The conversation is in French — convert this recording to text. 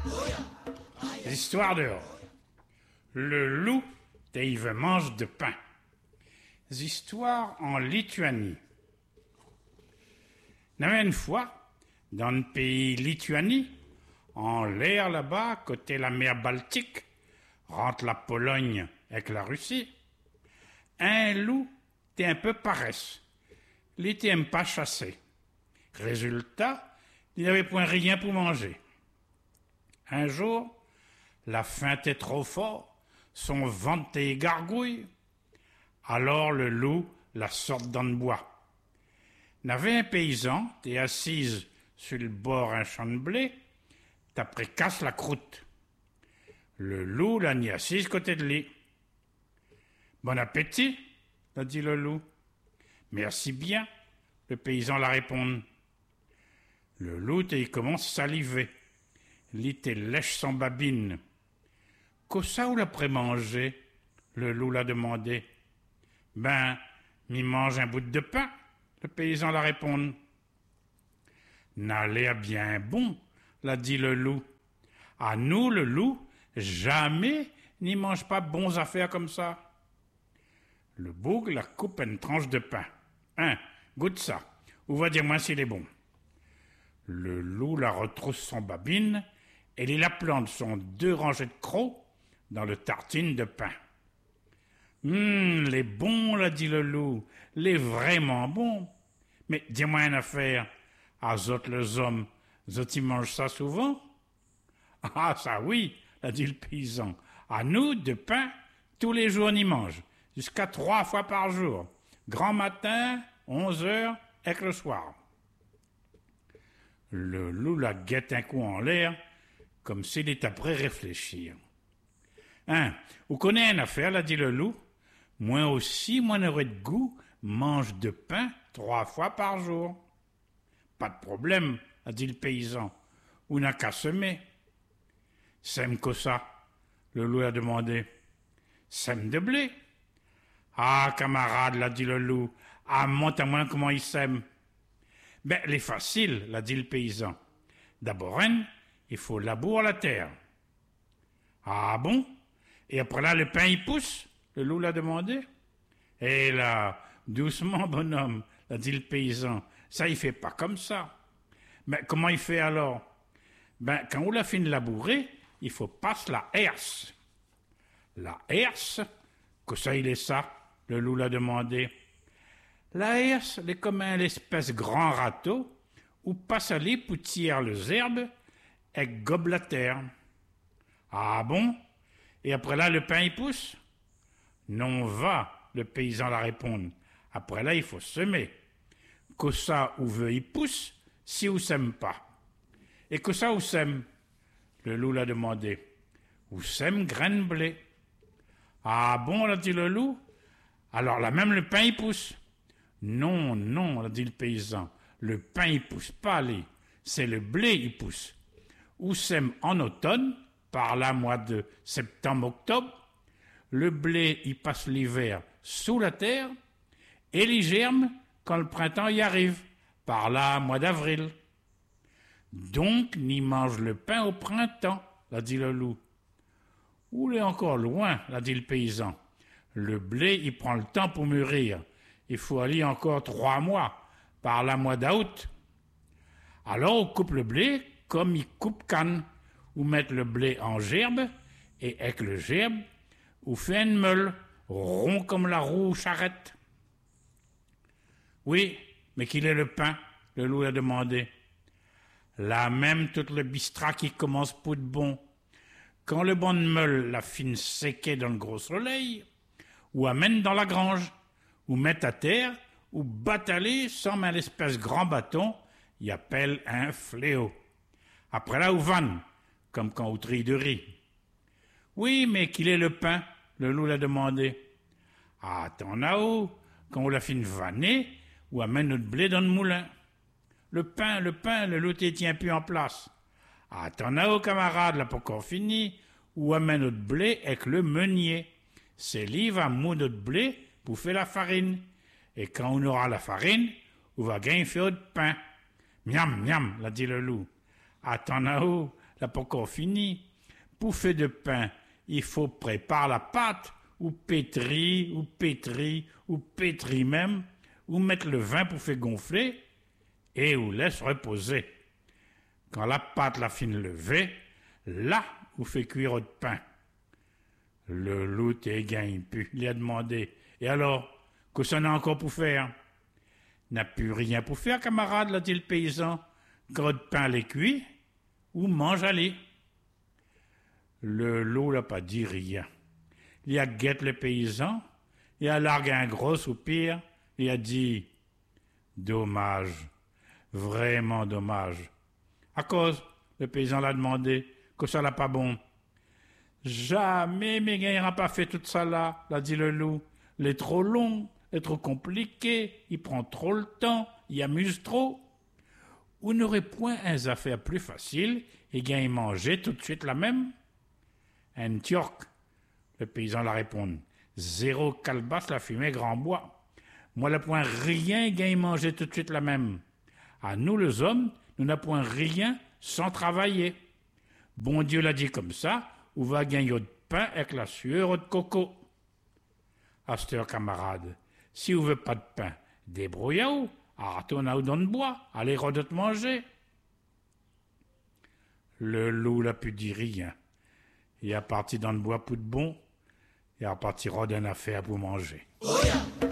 Histoire dehors. Le loup Dave mange de pain. Histoires en Lituanie. Il y avait une fois, dans le pays Lituanie, en l'air là-bas, côté la mer Baltique, rentre la Pologne avec la Russie, un loup était un peu paresse. Il n'était pas chasser. Résultat, il n'avait point rien pour manger. Un jour, la faim était trop fort, son ventre était gargouille. Alors le loup la sort dans le bois. Il y avait un paysan, qui assis sur le bord d'un champ de blé, t'après casse la croûte. Le loup l'a mis assise côté de lui. Bon appétit, a dit le loup. Merci bien, le paysan la répond. Le loup, il commence à saliver. Il te lèche son babine. Qu'au ça ou l'après manger? Le loup l'a demandé. Ben, m'y mange un bout de pain, le paysan la répond. N'a l'air bien bon, l'a dit le loup. À nous, le loup, jamais n'y mange pas bons affaires comme ça. Le bouc la coupe une tranche de pain. Goûte ça, ou va dire-moi s'il est bon. Le loup la retrousse son babine et il la plante son 2 rangées de crocs dans le tartine de pain. Les bons, l'a dit le loup, les vraiment bons. Mais dis-moi une affaire, à zot les hommes, zot ils mangent ça souvent? Ah, ça oui, l'a dit le paysan. À nous, de pain, tous les jours on y mange, jusqu'à 3 fois par jour. Grand matin, 11 heures, et le soir. Le loup la guette un coup en l'air, comme s'il était après réfléchir. Vous connaissez une affaire, l'a dit le loup. Moi aussi, mon heureux de goût, mange de pain 3 fois par jour. Pas de problème, a dit le paysan. Ou n'a qu'à semer. Sème que ça, le loup a demandé. Sème de blé. Ah, camarade, l'a dit le loup. Monte à moi comment il sème. Ben, les facile, l'a dit le paysan. D'abord, il faut labourer la terre. Ah bon? Et après là, le pain, il pousse? Le loup l'a demandé. Et là, doucement, bonhomme, l'a dit le paysan. Ça, il fait pas comme ça. Mais comment il fait alors? Ben, quand on l'a fini de labourer, il faut passer la herse. La herse? Que ça, il est ça? Le loup l'a demandé. La herse, elle est comme un espèce grand râteau où passe à les poutières les herbes et gobe la terre. Ah bon? Et après là, le pain, il pousse? Non, va, le paysan la répond. Après là, il faut semer. Que ça, où veut, il pousse, si ou sème pas. Et que ça, où sème? Le loup l'a demandé. Où sème graine blé? Ah bon, l'a dit le loup. Alors là, même le pain, il pousse. Non, non, l'a dit le paysan. Le pain, il pousse pas, c'est le blé, il pousse. Où sème en automne, par là, mois de septembre-octobre, le blé, il passe l'hiver sous la terre, et il germe quand le printemps y arrive, par là, mois d'avril. Donc, n'y mange le pain au printemps, l'a dit le loup. Où est encore loin, l'a dit le paysan. Le blé, il prend le temps pour mûrir. Il faut aller encore 3 mois, par là, mois d'août. Alors, on coupe le blé comme il coupe canne, ou mettre le blé en gerbe, et avec le gerbe, ou fait une meule, rond comme la roue charrette. Oui, mais qu'il est le pain, le loup a demandé. Là même, tout le bistrat qui commence pour de bon. Quand le bon de meule la fine séquée dans le gros soleil, ou amène dans la grange, ou met à terre, ou bataler sans un espèce grand bâton, y appelle un fléau. Après là, ou vanne, comme quand on trie de riz. Oui, mais qu'il est le pain, le loup l'a demandé. Ah, t'en as où, quand on l'a fine vanner, ou amène notre blé dans le moulin. Le pain, le loup ne tient plus en place. Ah, t'en as où, camarade, là, pas encore fini, ou amène notre blé avec le meunier. C'est lui va mou notre blé pour faire la farine. Et quand on aura la farine, on va gagner faire de pain. Miam, miam, l'a dit le loup. Ah, t'en as où? n'a pas encore fini. Pour faire de pain, il faut préparer la pâte, ou pétrir, ou pétrir même, ou mettre le vin pour faire gonfler, et ou laisse reposer. Quand la pâte la fin levée, là, vous fait cuire votre pain. Le loup t'es gagne plus, il a demandé. Et alors, que ça n'a encore pour faire? N'a plus rien pour faire, camarade, l'a dit le paysan. Quand votre pain l'est cuit, ou mange allez. Le loup n'a pas dit rien. Il a guette le paysan, il a largué un gros soupir, il a dit « Dommage, vraiment dommage. » À cause, le paysan l'a demandé, que ça n'a pas bon. « Jamais mes gars n'ira pas fait tout ça là, l'a dit le loup. Il est trop long, il est trop compliqué, il prend trop le temps, il amuse trop. Ou n'aurait point un affaire plus facile et gagne manger tout de suite la même? » Un tiorc. Le paysan la répond. Zéro calebasse la fumée grand bois. Moi, le point rien gagne manger tout de suite la même. À nous, les hommes, nous n'avons point rien sans travailler. Bon Dieu l'a dit comme ça, ou va gagner de pain avec la sueur de coco. Asteur camarade, si vous ne pas de pain, débrouillez-vous, retournez-vous dans le bois, allez redot manger. Le loup n'a pu dire rien. Il est parti dans le bois pour de bon, il est parti d'une affaire pour manger. Oh yeah.